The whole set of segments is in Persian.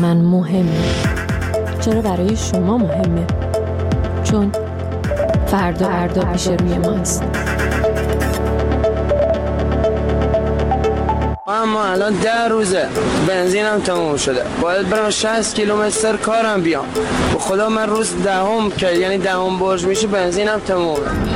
من مهمه. چرا برای شما مهمه؟ چون فردا پیش روی ماست. اما الان 10 روزه بنزینم تموم شده، باید برم 60 کیلومتر کارم بیام. به خدا من روز دهم که یعنی دهم برج میشه بنزینم تمومه.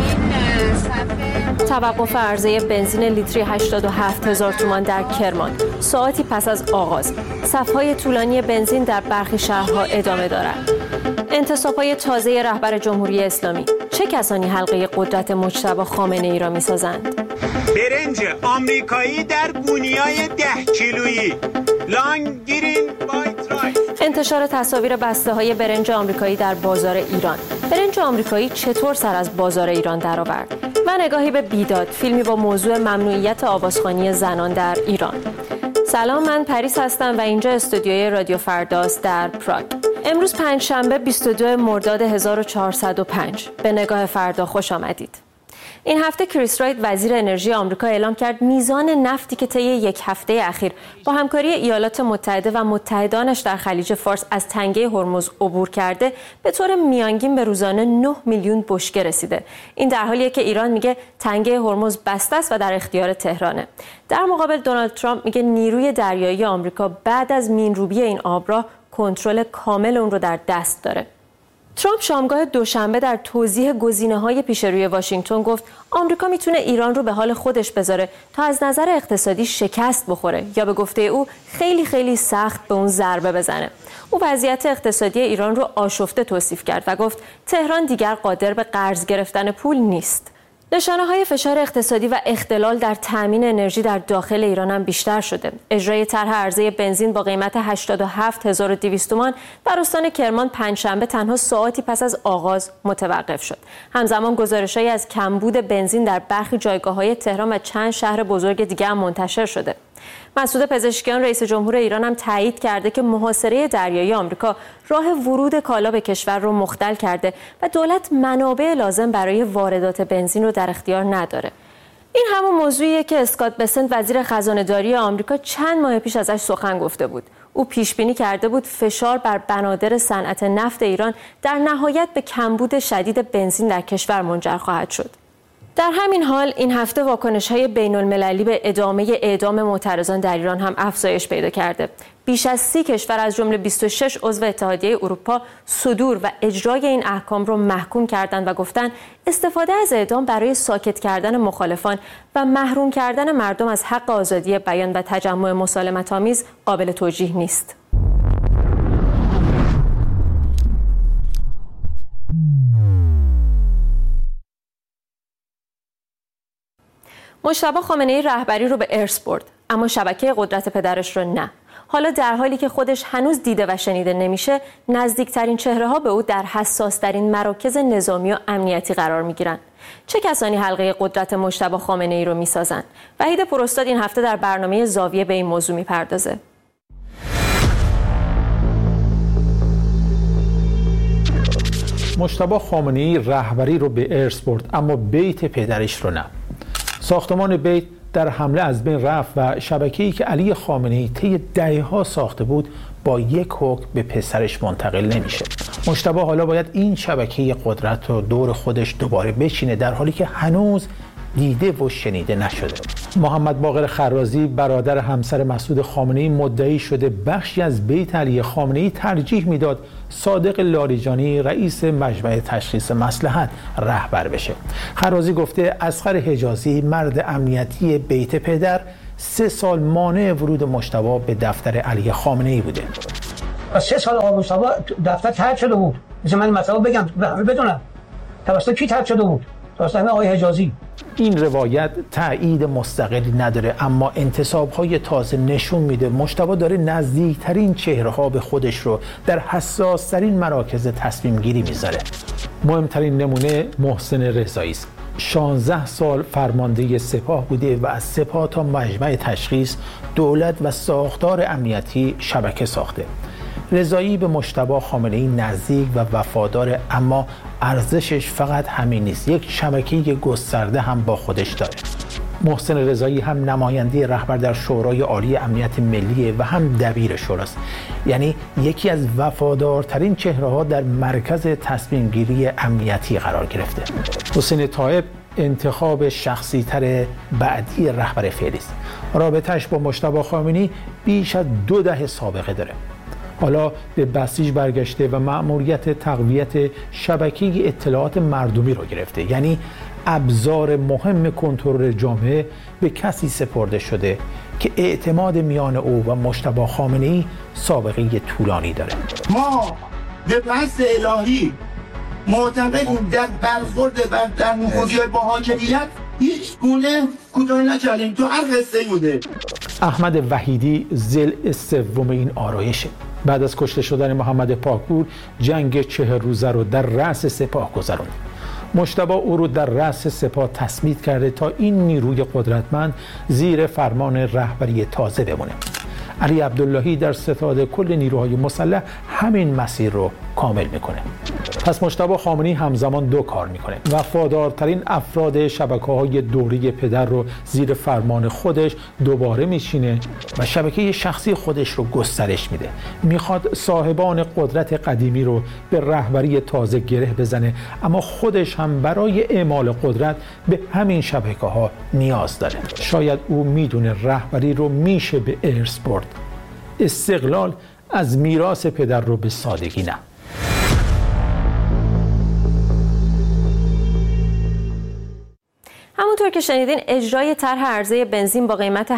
توقف عرضه بنزین لیتری 87,000 تومان در کرمان ساعتی پس از آغاز. صف‌های طولانی بنزین در برخی شهرها ادامه دارد. انتصاب‌های تازه رهبر جمهوری اسلامی. چه کسانی حلقه قدرت مجتبی خامنه‌ای را می‌سازند؟ برنج آمریکایی در گونیای 10 کیلویی. لانگ گرین وایت رایس. انتشار تصاویر بسته‌های برنج آمریکایی در بازار ایران. برنج آمریکایی چطور سر از بازار ایران درآورد؟ و نگاهی به بیداد، فیلمی با موضوع ممنوعیت آوازخوانی زنان در ایران. سلام، من پریس هستم و اینجا استودیوی رادیو فرداست در پراگ. امروز پنجشنبه 22 مرداد 1405. به نگاه فردا خوش آمدید. این هفته کریس رایت وزیر انرژی آمریکا اعلام کرد میزان نفتی که طی یک هفته اخیر با همکاری ایالات متحده و متحدانش در خلیج فارس از تنگه هرمز عبور کرده به طور میانگین به روزانه 9 میلیون بشکه رسیده. این در حالیه که ایران میگه تنگه هرمز بسته است و در اختیار تهرانه. در مقابل دونالد ترامپ میگه نیروی دریایی آمریکا بعد از مین‌روبی این آبراه کنترل کامل اون رو در دست داره. ترامپ شامگاه دوشنبه در توضیح گزینه‌های پیش روی واشنگتن گفت آمریکا میتونه ایران رو به حال خودش بذاره تا از نظر اقتصادی شکست بخوره یا به گفته او خیلی سخت به اون ضربه بزنه. او وضعیت اقتصادی ایران رو آشفته توصیف کرد و گفت تهران دیگر قادر به قرض گرفتن پول نیست. نشانه‌های فشار اقتصادی و اختلال در تامین انرژی در داخل ایران هم بیشتر شده. اجرای طرح عرضه بنزین با قیمت 87,200 تومان در استان کرمان پنجشنبه تنها ساعتی پس از آغاز متوقف شد. همزمان گزارش‌هایی از کمبود بنزین در برخی جایگاه‌های تهران و چند شهر بزرگ دیگر هم منتشر شده. مسعود پزشکیان رئیس جمهور ایران هم تایید کرده که محاصره دریایی آمریکا راه ورود کالا به کشور رو مختل کرده و دولت منابع لازم برای واردات بنزین رو در اختیار نداره. این همون موضوعیه که اسکات بسنت وزیر خزانه‌داری آمریکا چند ماه پیش ازش سخن گفته بود. او پیش بینی کرده بود فشار بر بنادر صنعت نفت ایران در نهایت به کمبود شدید بنزین در کشور منجر خواهد شد. در همین حال این هفته واکنش‌های بین‌المللی به ادامه اعدام معترضان در ایران هم افزایش پیدا کرده. بیش از 30 کشور از جمله 26 عضو اتحادیه اروپا صدور و اجرای این احکام را محکوم کردند و گفتند استفاده از اعدام برای ساکت کردن مخالفان و محروم کردن مردم از حق آزادی بیان و تجمع مسالمت‌آمیز قابل توجیه نیست. مجتبی خامنه‌ای رهبری رو به ارث برد، اما شبکه قدرت پدرش رو نه. حالا در حالی که خودش هنوز دیده و شنیده نمیشه، نزدیکترین چهره‌ها به او در حساس‌ترین مراکز نظامی و امنیتی قرار میگیرن. چه کسانی حلقه قدرت مجتبی خامنه‌ای رو میسازن؟ وحید پراستاد این هفته در برنامه زاویه به این موضوع میپردازه. مجتبی خامنه‌ای رهبری رو به ارث برد، اما بیت پدرش رو نه. ساختمان بیت در حمله از بین رفت و شبکه‌ای که علی خامنه‌ای طی دهه‌ها ساخته بود با یک حکم به پسرش منتقل نمیشه. مجتبی حالا باید این شبکه قدرت رو دور خودش دوباره بچینه در حالی که هنوز دیده و شنیده نشده. محمد باقر خرازی برادر همسر مسعود خامنه‌ای مدعی شده بخشی از بیت علی خامنه‌ای ترجیح میداد صادق لاریجانی رئیس مجمع تشخیص مصلحت رهبر بشه. خرازی گفته اصغر حجازی مرد امنیتی بیت پدر 3 سال مانع ورود مجتبی به دفتر علی خامنه‌ای بوده. 3 سال آقای مجتبی دفتر طرد شده بود. مثلا من مثلا بگم بدونم توسط کی طرد شده بود؟ توسط آقای حجازی. این روایت تأیید مستقلی نداره، اما انتصاب‌های تازه نشون میده مجتبی داره نزدیکترین چهره‌ها به خودش رو در حساس‌ترین مراکز تصمیم گیری میذاره. مهمترین نمونه محسن رضایی است. 16 سال فرمانده سپاه بوده و از سپاه تا مجمع تشخیص دولت و ساختار امنیتی شبکه ساخته. رضایی به مجتبی خامنه‌ای نزدیک و وفاداره، اما ارزشش فقط همین نیست، یک شبکه گسترده هم با خودش داره. محسن رضایی هم نماینده رهبر در شورای عالی امنیت ملی و هم دبیر شوراست، یعنی یکی از وفادارترین چهره‌ها در مرکز تصمیم گیری امنیتی قرار گرفته. حسین طایب انتخاب شخصی تر بعدی رهبر فعلی است. رابطه‌اش با مجتبی خامنه‌ای بیش از 2 دهه سابقه داره. حالا به بسیج برگشته و مأموریت تقویت شبکه اطلاعات مردمی رو گرفته، یعنی ابزار مهم کنترل جامعه به کسی سپرده شده که اعتماد میان او و مجتبی خامنه‌ای سابقه طولانی داره. ما به بحث الهی معتقدیم در برخورد در نخودی‌های با حاکمیت هیچ گونه کوتاهی نکردیم، تو هر قصه بوده. احمد وحیدی ضلع سوم این آرایشه. بعد از کشته شدن محمد پاکپور جنگ 40 روزه رو در رأس سپاه گذروند. مجتبی او رو در رأس سپاه تثبیت کرده تا این نیروی قدرتمند زیر فرمان رهبری تازه بمونه. علی عبداللهی در ستاد کل نیروهای مسلح همین مسیر رو کامل میکنه. پس مجتبی خامنه‌ای همزمان 2 کار میکنه. وفادارترین افراد شبکه‌های دوری پدر رو زیر فرمان خودش دوباره میشینه و شبکه شخصی خودش رو گسترش میده. میخواد صاحبان قدرت قدیمی رو به رهبری تازه گره بزنه، اما خودش هم برای اعمال قدرت به همین شبکه‌ها نیاز داره. شاید او میدونه رهبری رو میشه به ارث برد. استقلال از میراث پدر رو به سادگی نه. همونطور که شنیدین، اجرای طرح عرضه بنزین با قیمت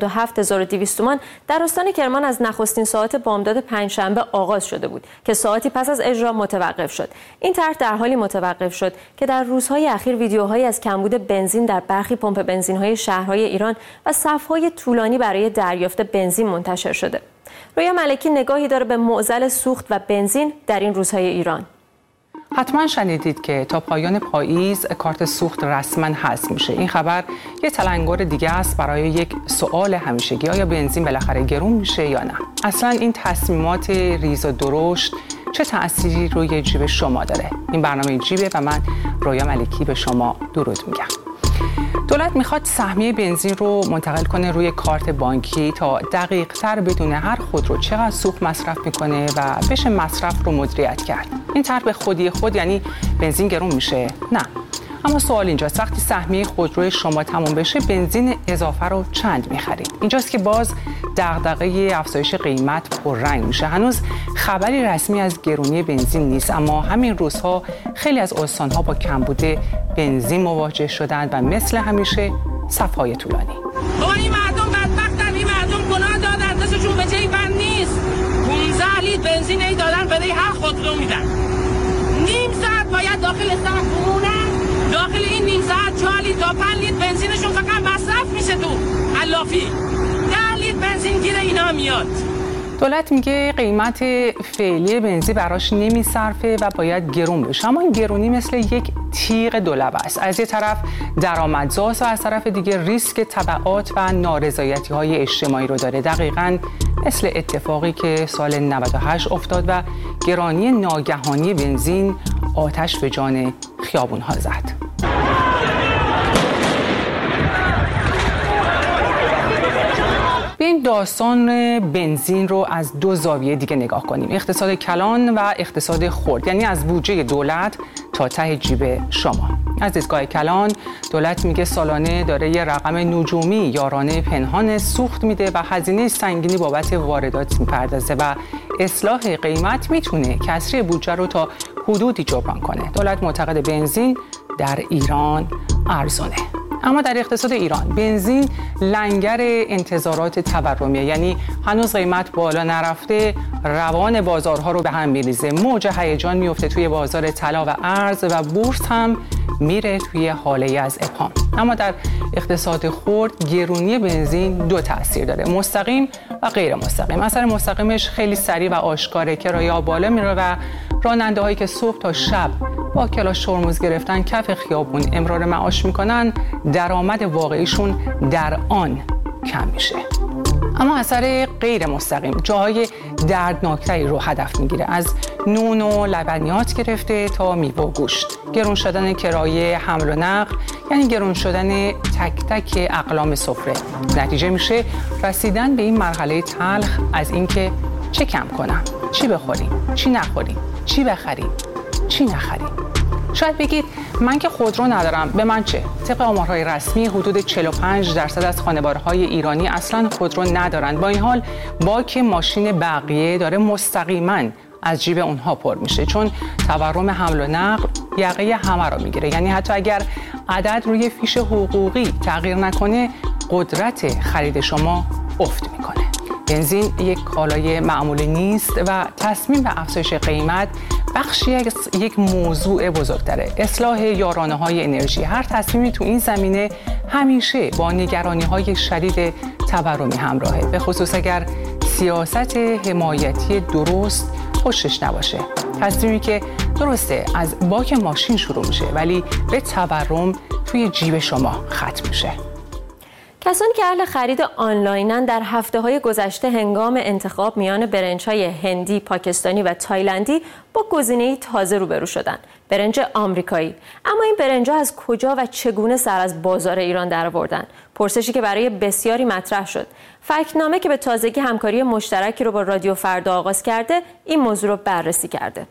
87200 تومان در استان کرمان از نخستین ساعات بامداد پنجشنبه آغاز شده بود که ساعتی پس از اجرا متوقف شد. این طرح در حالی متوقف شد که در روزهای اخیر ویدیوهایی از کمبود بنزین در برخی پمپ بنزین‌های شهرهای ایران و صف‌های طولانی برای دریافت بنزین منتشر شده. رویا ملکی نگاهی داره به معضل سوخت و بنزین در این روزهای ایران. حتما شنیدید که تا پایان پاییز کارت سوخت رسما حذف میشه. این خبر یه تلنگر دیگه است برای یک سوال همیشگی: آیا بنزین بالاخره گرون میشه یا نه؟ اصلا این تصمیمات ریز و درشت چه تأثیری روی جیب شما داره؟ این برنامه جیبه و من رویا ملکی به شما درود میگم. دولت میخواد سهمیه بنزین رو منتقل کنه روی کارت بانکی تا دقیق‌تر بدونه هر خودرو چقدر سوخت مصرف میکنه و بشه مصرف رو مدیریت کرد. این طرح به خودی خود یعنی بنزین گرون میشه؟ نه. اما سوال اینجاست: وقتی سهمیه خودروی شما تموم بشه بنزین اضافه رو چند میخرید؟ اینجاست که باز دغدغه افزایش قیمت پررنگ میشه. هنوز خبری رسمی از گرونی بنزین نیست، اما همین روزها خیلی از استانها با کمبود بنزین مواجه شدند و مثل همیشه صف‌های طولانی. این مردم بدبختن، این مردم گناه دادن، دستشون به جای بند نیست. 15 لیتر بنزین ای دادن برای هر خودرو میدن. نیم ساعت باید داخل استان بمونن. داخل این نیم ساعت 4 لیتر تا 5 لیتر بنزینشون فقط مصرف میشه تو علافی. 10 لیتر بنزین گیر اینا میاد. دولت میگه قیمت فعلی بنزین براش نمیصرفه و باید گرون بشه، اما این گرونی مثل یک تیغ دولبه است. از یه طرف درآمدزاست و از طرف دیگه ریسک تبعات و نارضایتی‌های اجتماعی رو داره. دقیقاً مثل اتفاقی که سال 98 افتاد و گرانی ناگهانی بنزین آتش به جان خیابون‌ها زد. به این داستان بنزین رو از 2 زاویه دیگه نگاه کنیم: اقتصاد کلان و اقتصاد خرد، یعنی از بودجه دولت تا ته جیب شما. از دیدگاه کلان، دولت میگه سالانه داره یه رقم نجومی یارانه پنهان سوخت میده و هزینه سنگینی بابت واردات میپردازه و اصلاح قیمت میتونه کسری بودجه رو تا حدودی جبران کنه. دولت معتقد بنزین در ایران ارزونه. اما در اقتصاد ایران بنزین لنگر انتظارات تورمیه، یعنی هنوز قیمت بالا نرفته روان بازارها رو به هم میریزه. موج هیجان میفته توی بازار طلا و ارز و بورس هم میره توی حاله از ابهام. اما در اقتصاد خرد گرونی بنزین 2 تاثیر داره: مستقیم و غیر مستقیم. اثر مستقیمش خیلی سریع و آشکاره: کرایه‌ها بالا میره و راننده هایی که صبح تا شب با کلاش ترمز گرفتن کف خیابون امرار معاش میکنن، درآمد واقعیشون در آن کم میشه. اما اثر غیر مستقیم جاهای دردناکتری رو هدف میگیره، از نون و لبنیات گرفته تا میوه و گوشت. گرون شدن کرایه حمل و نقل یعنی گرون شدن تک تک اقلام سفره. نتیجه میشه رسیدن به این مرحله تلخ از اینکه چه کم کنم، چی بخوریم، چی نخوریم، چی بخریم، چی نخریم. شاید بگید من که خودرو ندارم، به من چه؟ طبق آمارهای رسمی حدود 45% از خانوارهای ایرانی اصلا خودرو ندارند. با این حال باک ماشین بقیه داره مستقیما از جیب اونها پر میشه، چون تورم حمل و نقل یقه همه رو میگیره. یعنی حتی اگر عدد روی فیش حقوقی تغییر نکنه، قدرت خرید شما افت میکنه. بنزین یک کالای معمولی نیست و تصمیم به افزایش قیمت بخشی از یک موضوع بزرگتره، اصلاح یارانه‌های انرژی. هر تصمیمی تو این زمینه همیشه با نگرانی‌های شدید تورمی همراهه، به خصوص اگر سیاست حمایتی درست پشتش نباشه. تصمیمی که درسته از باک ماشین شروع میشه ولی به تورم توی جیب شما ختم میشه. کسانی که اهل خرید آنلاینن در هفته‌های گذشته هنگام انتخاب میان برنج‌های هندی، پاکستانی و تایلندی با گزینه‌ای تازه روبرو شدند، برنج آمریکایی. اما این برنج‌ها از کجا و چگونه سر از بازار ایران درآوردند؟ پرسشی که برای بسیاری مطرح شد. فکت‌نامه که به تازگی همکاری مشترکی رو با رادیو فردا آغاز کرده، این موضوع رو بررسی کرده.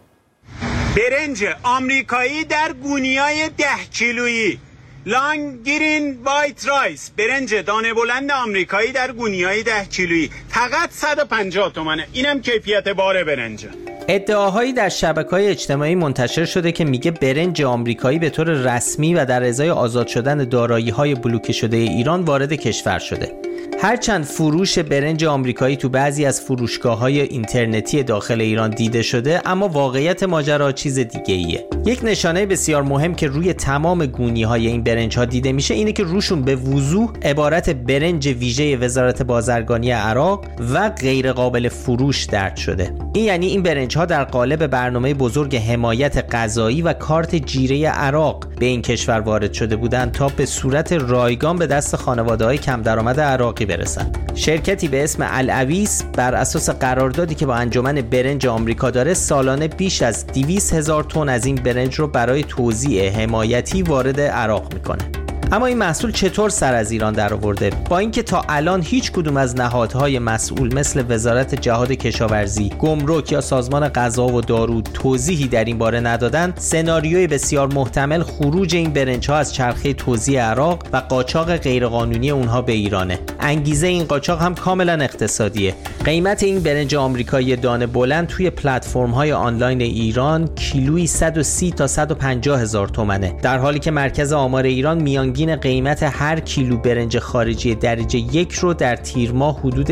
برنج آمریکایی در گونیای 10 کیلویی، لانگ گرین وایت رایس، برنج دانه بلند آمریکایی در گونیای 10 کیلویی، فقط 150 تومنه. اینم کیفیت بار برنجه. ادعاهایی در شبکه‌های اجتماعی منتشر شده که میگه برنج آمریکایی به طور رسمی و در ازای آزاد شدن دارایی‌های بلوکه شده ایران وارد کشور شده. هرچند فروش برنج آمریکایی تو بعضی از فروشگاه‌های اینترنتی داخل ایران دیده شده، اما واقعیت ماجرا چیز دیگه‌ایه. یک نشانه بسیار مهم که روی تمام گونی‌های این برنج‌ها دیده میشه اینه که روشون به وضوح عبارت برنج ویژه وزارت بازرگانی عراق و غیر قابل فروش درج شده. این یعنی این برنج‌ها در قالب برنامه بزرگ حمایت غذایی و کارت جیره عراق به این کشور وارد شده بودند تا به صورت رایگان به دست خانواده‌های کم درآمد عراقی برسند. شرکتی به اسم العویس بر اساس قراردادی که با انجمن برنج آمریکا داره سالانه بیش از 200,000 تن از این برنج رو برای توزیع حمایتی وارد عراق میکنه. اما این محصول چطور سر از ایران درآورده؟ با اینکه تا الان هیچ کدوم از نهادهای مسئول مثل وزارت جهاد کشاورزی، گمرک یا سازمان غذا و دارو توضیحی در این باره ندادن، سناریوی بسیار محتمل خروج این برنج‌ها از چرخه توزیع عراق و قاچاق غیرقانونی اونها به ایرانه. انگیزه این قاچاق هم کاملا اقتصادیه. قیمت این برنج آمریکایی دانه بلند توی پلتفرم‌های آنلاین ایران کیلویی 130 تا 150,000 تومانه، در حالی که مرکز آمار ایران میانگین قیمت هر کیلو برنج خارجی درجه 1 رو در تیر ماه حدود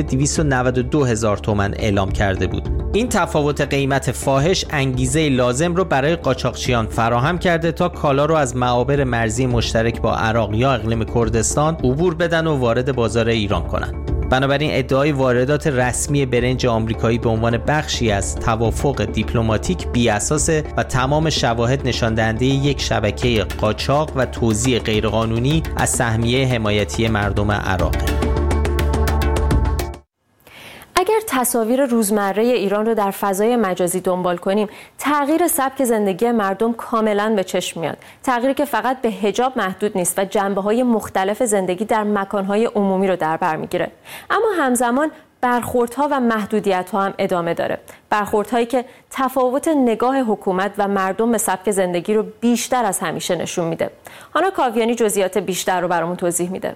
292,000 تومان اعلام کرده بود. این تفاوت قیمت فاحش انگیزه لازم رو برای قاچاقچیان فراهم کرده تا کالا رو از معابر مرزی مشترک با عراق یا اقلیم کردستان عبور بدن و وارد بازار ایران کنن. بنابراین ادعای واردات رسمی برنج آمریکایی به عنوان بخشی از توافق دیپلماتیک بی‌اساسه و تمام شواهد نشان دهنده یک شبکه قاچاق و توزیع غیرقانونی از سهمیه حمایتی مردم عراقه. اگر تصاویر روزمره ایران رو در فضای مجازی دنبال کنیم، تغییر سبک زندگی مردم کاملاً به چشم میاد. تغییری که فقط به حجاب محدود نیست و جنبه‌های مختلف زندگی در مکان‌های عمومی رو در بر میگیره. اما همزمان برخوردها و محدودیت‌ها هم ادامه داره. برخوردهایی که تفاوت نگاه حکومت و مردم به سبک زندگی رو بیشتر از همیشه نشون میده. هانا کاویانی جزئیات بیشتر رو برامون توضیح میده.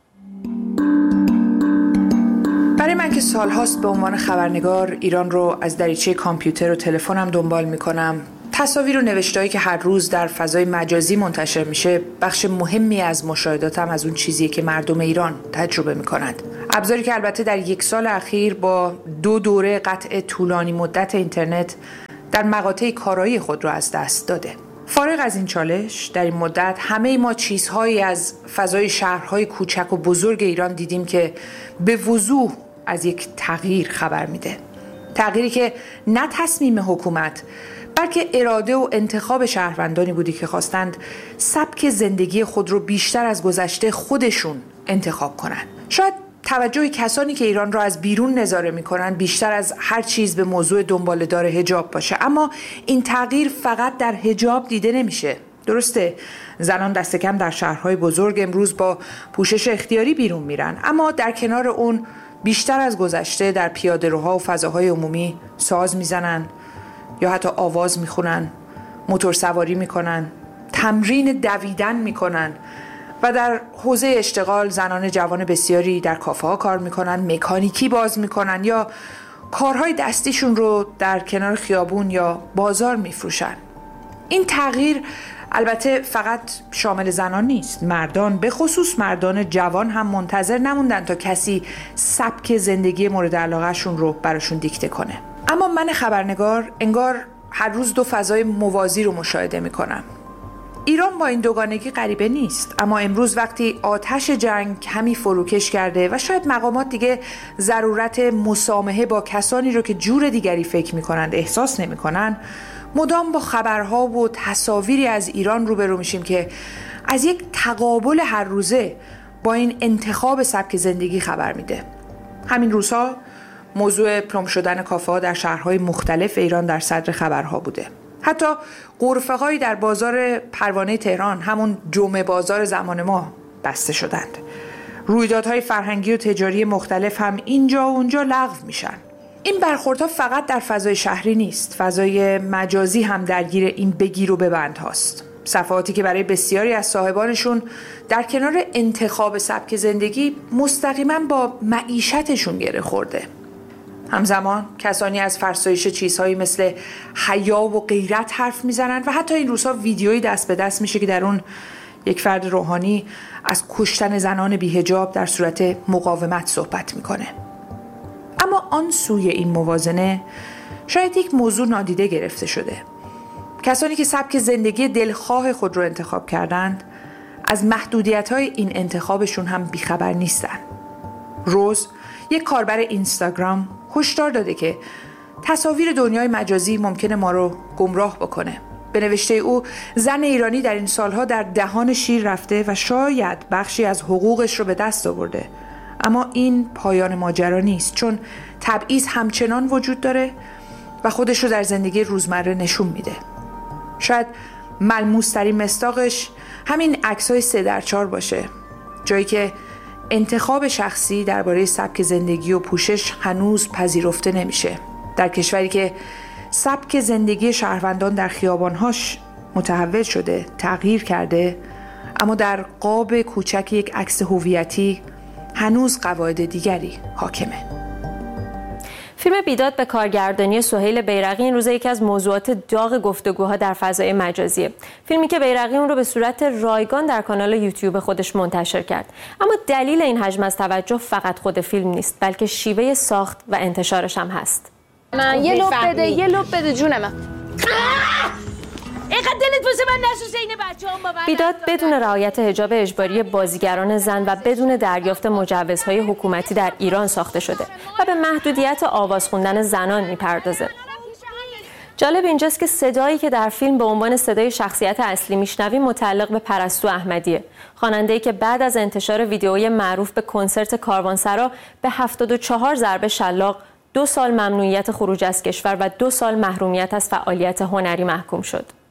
برای من که سالهاست به عنوان خبرنگار ایران رو از دریچه کامپیوتر و تلفنم دنبال میکنم، تصاویر و نوشتهایی که هر روز در فضای مجازی منتشر میشه بخش مهمی از مشاهداتم از اون چیزیه که مردم ایران تجربه میکنند. ابزاری که البته در 1 سال اخیر با 2 دوره قطع طولانی مدت اینترنت در مقاطع کارایی خود رو از دست داده. فارغ از این چالش، در این مدت همه ما چیزهایی از فضای شهرهای کوچک و بزرگ ایران دیدیم که به وضوح از یک تغییر خبر میده. تغییری که نه تصمیم حکومت بلکه اراده و انتخاب شهروندانی بودی که خواستند سبک زندگی خود رو بیشتر از گذشته خودشون انتخاب کنند. شاید توجه کسانی که ایران را از بیرون نظاره می‌کنند بیشتر از هر چیز به موضوع دنباله‌دار حجاب باشه. اما این تغییر فقط در حجاب دیده نمیشه. درسته زنان دست کم در شهرهای بزرگ امروز با پوشش اختیاری بیرون میرن، اما در کنار اون بیشتر از گذشته در پیاده‌روها و فضاهای عمومی ساز میزنن یا حتی آواز میخونن، موتور سواری میکنن، تمرین دویدن میکنن و در حوزه اشتغال زنان جوان بسیاری در کافه ها کار میکنن، مکانیکی باز میکنن یا کارهای دستیشون رو در کنار خیابون یا بازار میفروشن. این تغییر البته فقط شامل زنان نیست. مردان، به خصوص مردان جوان، هم منتظر نموندن تا کسی سبک زندگی مورد علاقهشون رو براشون دیکته کنه. اما من خبرنگار انگار هر روز دو فضای موازی رو مشاهده میکنم. ایران با این دوگانگی غریبه نیست، اما امروز وقتی آتش جنگ کمی فروکش کرده و شاید مقامات دیگه ضرورت مسامحه با کسانی رو که جور دیگری فکر میکنند احساس نمیکنن، مدام با خبرها و تصاویری از ایران روبرو میشیم که از یک تقابل هر روزه با این انتخاب سبک زندگی خبر میده. همین روزها موضوع پلم شدن کافه ها در شهرهای مختلف ایران در صدر خبرها بوده. حتی غرفه هایی در بازار پروانه تهران، همون جمعه بازار زمان ما، بسته شدند. رویدادهای فرهنگی و تجاری مختلف هم اینجا و اونجا لغو میشن. این برخوردها فقط در فضای شهری نیست، فضای مجازی هم درگیر این بگیر و ببند هاست. صفحاتی که برای بسیاری از صاحبانشون در کنار انتخاب سبک زندگی مستقیما با معیشتشون گره خورده. همزمان کسانی از فرسایش چیزهایی مثل حیا و غیرت حرف میزنن و حتی این روزها ویدیویی دست به دست میشه که در اون یک فرد روحانی از کشتن زنان بی‌حجاب در صورت مقاومت صحبت میکنه. اما آن سوی این موازنه شاید یک موضوع نادیده گرفته شده. کسانی که سبک زندگی دلخواه خود رو انتخاب کردند از محدودیت‌های این انتخابشون هم بیخبر نیستن. روز یک کاربر اینستاگرام هشدار داده که تصاویر دنیای مجازی ممکنه ما رو گمراه بکنه. به نوشته او، زن ایرانی در این سالها در دهان شیر رفته و شاید بخشی از حقوقش رو به دست آورده. اما این پایان ماجرا نیست، چون تبعیض همچنان وجود داره و خودش رو در زندگی روزمره نشون میده. شاید ملموس‌ترین مصداقش همین عکس‌های 3x4 باشه، جایی که انتخاب شخصی درباره سبک زندگی و پوشش هنوز پذیرفته نمیشه. در کشوری که سبک زندگی شهروندان در خیابان‌هاش متحول شده، تغییر کرده، اما در قاب کوچک یک عکس هویتی هنوز قواعد دیگری حاکمه. فیلم بیداد به کارگردانی سهیل بیرقی این روزا یکی از موضوعات داغ گفتگوها در فضای مجازیه. فیلمی که بیرقی اون رو به صورت رایگان در کانال یوتیوب خودش منتشر کرد. اما دلیل این حجم از توجه فقط خود فیلم نیست، بلکه شیوه ساخت و انتشارش هم هست. یه لب بده جون من. اینقدر دلت واسه من نسوزه این بچه‌ها با من. بیداد بدون رعایت حجاب اجباری بازیگران زن و بدون دریافت مجوزهای حکومتی در ایران ساخته شده و به محدودیت آواز خوندن زنان میپردازه. جالب اینجاست که صدایی که در فیلم به عنوان صدای شخصیت اصلی میشنویم متعلق به پرستو احمدیه، خواننده‌ای که بعد از انتشار ویدئوی معروف به کنسرت کاروانسرا به 74 ضربه شلاق، 2 سال ممنوعیت خروج از کشور و 2 سال محرومیت از فعالیت هنری محکوم شد.